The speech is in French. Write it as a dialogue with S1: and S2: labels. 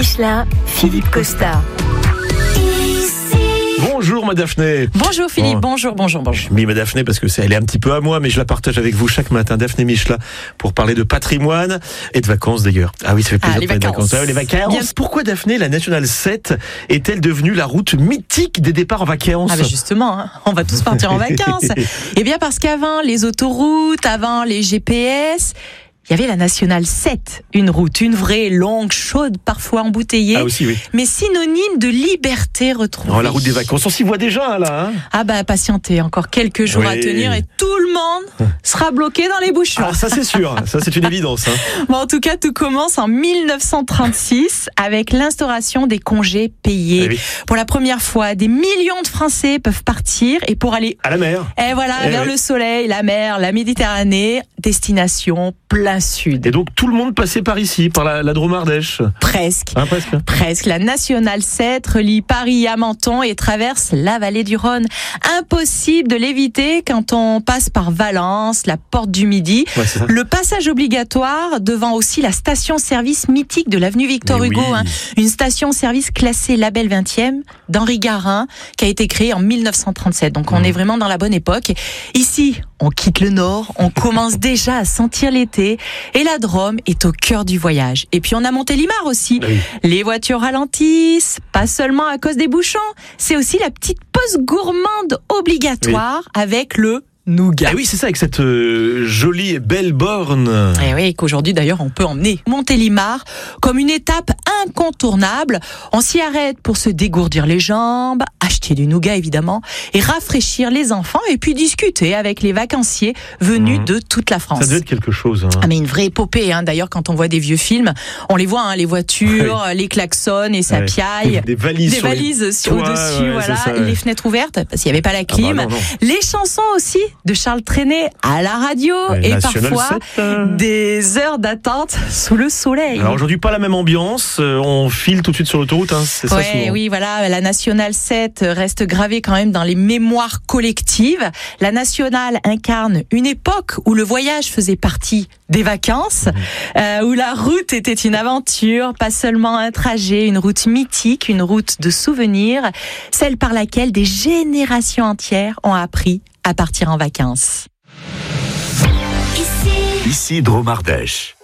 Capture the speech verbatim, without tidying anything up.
S1: Michelin, Philippe Costa.
S2: Bonjour ma Daphné.
S3: Bonjour Philippe,
S2: Oh.
S3: bonjour, bonjour, bonjour.
S2: J'ai mis ma Daphné parce que c'est, elle est un petit peu à moi, mais je la partage avec vous chaque matin, Daphné Michelin, pour parler de patrimoine et de vacances d'ailleurs. Ah oui, ça fait plaisir
S3: Ah,
S2: de
S3: les
S2: parler de
S3: vacances.
S2: vacances. Ah, les vacances.
S3: Bien.
S2: Pourquoi Daphné, la Nationale sept, est-elle devenue la route mythique des départs en vacances?
S3: Ah ben justement, hein, on va tous partir en vacances. Eh bien parce qu'avant les autoroutes, avant les G P S, il y avait la Nationale sept, une route, une vraie, longue, chaude, parfois embouteillée,
S2: Ah aussi, oui.
S3: mais synonyme de liberté retrouvée.
S2: Oh, la route des vacances, on s'y voit déjà là. Hein.
S3: Ah bah patientez, encore quelques jours
S2: Oui.
S3: à tenir et tout le monde sera bloqué dans les bouchons.
S2: Ah, ça c'est sûr, ça c'est une évidence. Hein.
S3: Bon, en tout cas, tout commence en mille neuf cent trente-six avec l'instauration des congés payés.
S2: Eh oui.
S3: Pour la première fois, des millions de Français peuvent partir et pour aller
S2: À la mer.
S3: et voilà,
S2: Eh
S3: vers
S2: oui.
S3: le soleil, la mer, la Méditerranée, destination plein sud.
S2: Et donc tout le monde passait par ici, par la, la Drôme-Ardèche.
S3: Presque.
S2: Hein, presque.
S3: Presque. La Nationale sept relie Paris à Menton et traverse la vallée du Rhône. Impossible de l'éviter quand on passe par Valence, la Porte du Midi.
S2: Ouais, c'est ça.
S3: Le passage obligatoire devant aussi la station-service mythique de l'avenue Victor
S2: Mais
S3: Hugo,
S2: oui.
S3: hein. Une station-service classée label vingtième d'Henri Garin qui a été créée en mille neuf cent trente-sept. Donc on
S2: Mmh.
S3: est vraiment dans la bonne époque. Ici, on quitte le nord, on commence déjà à sentir l'été et la Drôme est au cœur du voyage. Et puis on a Montélimar aussi.
S2: Oui.
S3: Les voitures ralentissent, pas seulement à cause des bouchons, c'est aussi la petite pause gourmande obligatoire avec le nougat.
S2: Ah oui, c'est ça, avec cette euh, jolie et belle borne.
S3: Et oui, qu'aujourd'hui d'ailleurs on peut emmener Montélimar comme une étape incontournable. On s'y arrête pour se dégourdir les jambes, acheter du nougat évidemment, et rafraîchir les enfants et puis discuter avec les vacanciers venus
S2: Mmh.
S3: de toute la France.
S2: Ça doit être quelque chose. Hein.
S3: Ah mais une vraie épopée, hein. D'ailleurs quand on voit des vieux films, on les voit, hein, les voitures, les klaxons et ça
S2: Ouais.
S3: piaille.
S2: Des, des valises,
S3: Des
S2: sur les
S3: valises sur
S2: toits,
S3: au-dessus,
S2: ouais,
S3: voilà,
S2: c'est ça, ouais.
S3: les fenêtres ouvertes parce qu'il n'y avait pas la
S2: Ah bah
S3: clim.
S2: non, non.
S3: Les chansons aussi de Charles Trenet à la radio
S2: Ouais,
S3: et
S2: National
S3: parfois
S2: sept, euh.
S3: des heures d'attente sous le soleil.
S2: Alors aujourd'hui, pas la même ambiance. euh, On file tout de suite sur l'autoroute, hein, c'est ça
S3: Ouais,
S2: souvent.
S3: oui, voilà, la Nationale sept reste gravée quand même dans les mémoires collectives. La Nationale incarne une époque où le voyage faisait partie des vacances, euh, où la route était une aventure, pas seulement un trajet, une route mythique, une route de souvenirs, celle par laquelle des générations entières ont appris à partir en vacances.
S1: Ici,
S4: Ici Drôme-Ardèche.